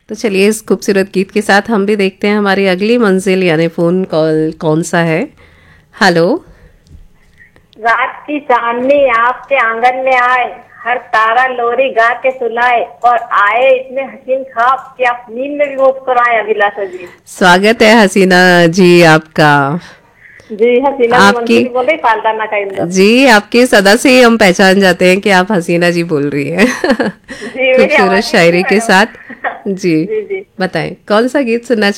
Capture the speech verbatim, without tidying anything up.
तो चलिए इस खूबसूरत गीत के साथ हम भी देखते हैं हमारी अगली मंजिल यानी फोन कॉल कौन सा है। हेलो। रात की चांदनी आपके आंगन में आए, हर तारा लोरी गा के सुनाए, और आए इतने हसीन ख्वाब कि आप नींद में भी मुस्कुराए अभिलाषा जी। स्वागत है हसीना जी आपका। जी हसीना मैं आपकी मंसूरी बोल रही पाल्टाना का इंदौर। जी आपकी सदा से ही हम पहचान जाते हैं कि आप हसीना जी बोल रही हैं। जी मेरी खूबसूरत आवाज नहीं थी शायरी के मैडम। साथ। जी जी जी। बताएं कौन सा गीत सुनना